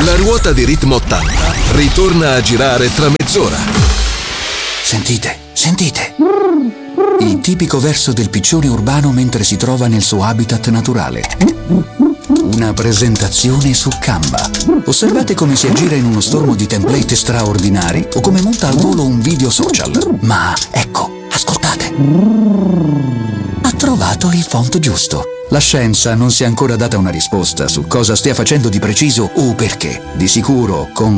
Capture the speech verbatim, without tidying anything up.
La ruota di Ritmo ottanta ritorna a girare tra mezz'ora. Sentite, sentite. Il tipico verso del piccione urbano mentre si trova nel suo habitat naturale. Una presentazione su Canva. Osservate come si aggira in uno stormo di template straordinari o come monta al volo un video social. Ma ecco, ascoltate. Ha trovato il font giusto. La scienza non si è ancora data una risposta su cosa stia facendo di preciso o perché. Di sicuro, con